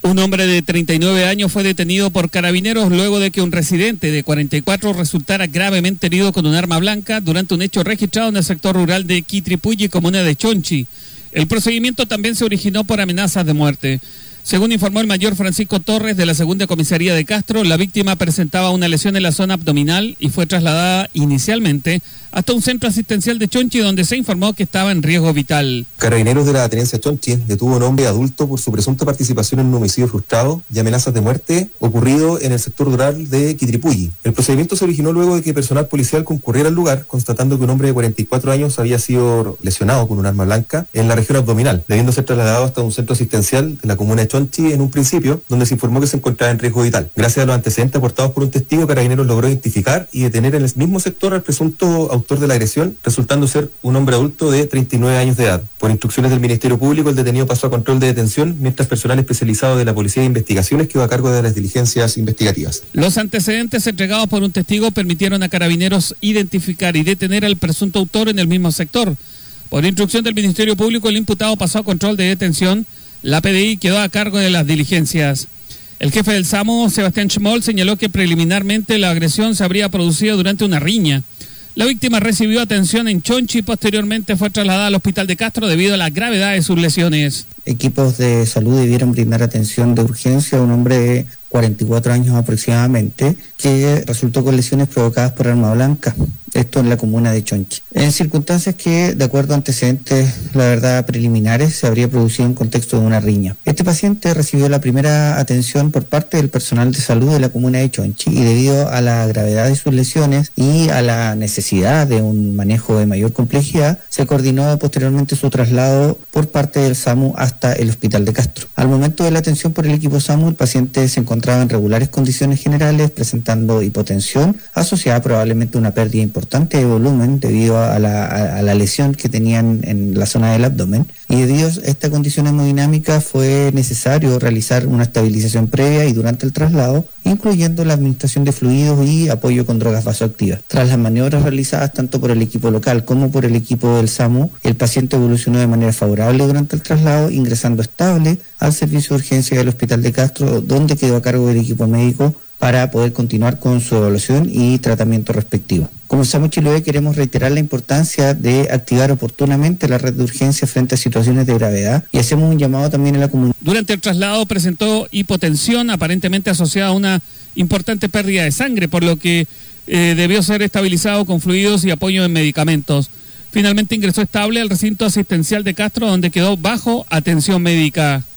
Un hombre de 39 años fue detenido por carabineros luego de que un residente de 44 resultara gravemente herido con un arma blanca durante un hecho registrado en el sector rural de Quitripulli, comuna de Chonchi. El procedimiento también se originó por amenazas de muerte. Según informó el mayor Francisco Torres de la segunda comisaría de Castro, la víctima presentaba una lesión en la zona abdominal y fue trasladada inicialmente hasta un centro asistencial de Chonchi, donde se informó que estaba en riesgo vital. Carabineros de la tenencia Chonchi detuvo a un hombre adulto por su presunta participación en un homicidio frustrado y amenazas de muerte ocurrido en el sector rural de Quitripulli. El procedimiento se originó luego de que personal policial concurriera al lugar, constatando que un hombre de 44 años había sido lesionado con un arma blanca en la región abdominal, debiendo ser trasladado hasta un centro asistencial de la comuna de Chonchi en un principio, donde se informó que se encontraba en riesgo vital. Gracias a los antecedentes aportados por un testigo, Carabineros logró identificar y detener en el mismo sector al presunto autor de la agresión, resultando ser un hombre adulto de 39 años de edad. Por instrucciones del Ministerio Público, el detenido pasó a control de detención, mientras personal especializado de la Policía de Investigaciones quedó a cargo de las diligencias investigativas. Los antecedentes entregados por un testigo permitieron a Carabineros identificar y detener al presunto autor en el mismo sector. Por instrucción del Ministerio Público, el imputado pasó a control de detención. La PDI quedó a cargo de las diligencias. El jefe del SAMU, Sebastián Schmoll, señaló que preliminarmente la agresión se habría producido durante una riña. La víctima recibió atención en Chonchi y posteriormente fue trasladada al hospital de Castro debido a la gravedad de sus lesiones. Equipos de salud debieron brindar atención de urgencia a un hombre de 44 años aproximadamente que resultó con lesiones provocadas por arma blanca, esto en la comuna de Chonchi. En circunstancias que, de acuerdo a antecedentes, la verdad, preliminares, se habría producido en contexto de una riña. Este paciente recibió la primera atención por parte del personal de salud de la comuna de Chonchi y debido a la gravedad de sus lesiones y a la necesidad de un manejo de mayor complejidad, se coordinó posteriormente su traslado por parte del SAMU hasta el hospital de Castro. Al momento de la atención por el equipo SAMU, el paciente se encontraba en regulares condiciones generales, presentando hipotensión asociada probablemente a una pérdida importante de volumen debido a la lesión que tenían en la zona del abdomen, y debido a esta condición hemodinámica fue necesario realizar una estabilización previa y durante el traslado, incluyendo la administración de fluidos y apoyo con drogas vasoactivas. Tras las maniobras realizadas tanto por el equipo local como por el equipo del SAMU, el paciente evolucionó de manera favorable durante el traslado, ingresando estable al servicio de urgencia del hospital de Castro, donde quedó a cargo del equipo médico para poder continuar con su evaluación y tratamiento respectivo. Como SAMU Chiloé, queremos reiterar la importancia de activar oportunamente la red de urgencia frente a situaciones de gravedad y hacemos un llamado también a la comunidad. Durante el traslado presentó hipotensión aparentemente asociada a una importante pérdida de sangre, por lo que debió ser estabilizado con fluidos y apoyo en medicamentos. Finalmente ingresó estable al recinto asistencial de Castro, donde quedó bajo atención médica.